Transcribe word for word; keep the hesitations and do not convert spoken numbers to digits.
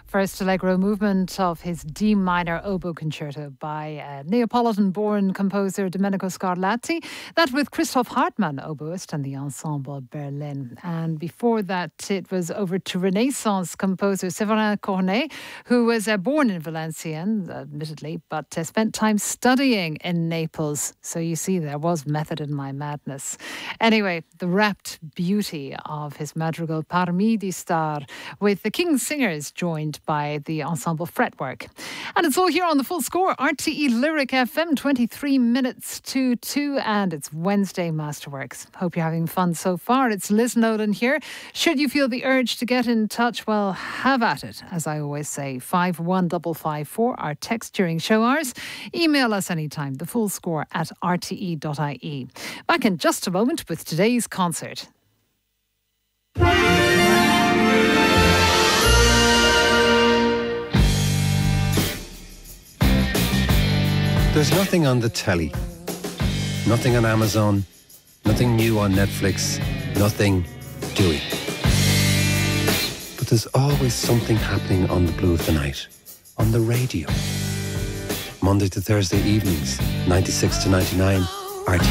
First allegro movement of his D minor oboe concerto by uh, Neapolitan-born composer Domenico Scarlatti. That with Christoph Hartmann, oboist, and the Ensemble Berlin. And before that, it was over to Renaissance composer Séverin Cornet, who was uh, born in Valenciennes, admittedly, but uh, spent time studying in Naples. So you see, there was method in my madness. Anyway, the rapt beauty of his madrigal Parmi di Star, with the King's Singers joined by the ensemble Fretwork. And it's all here on The Full Score, R T E Lyric F M, twenty-three minutes to two, and it's Wednesday Masterworks. Hope you're having fun so far. It's Liz Nolan here. Should you feel the urge to get in touch, well, have at it. As I always say, five one five five four, our text during show hours. Email us anytime, thefullscore at r t e dot i e. Back in just a moment with today's concert. There's nothing on the telly, nothing on Amazon, nothing new on Netflix, nothing doing. But there's always something happening on the Blue of the Night, on the radio. Monday to Thursday evenings, ninety-six to ninety-nine, R T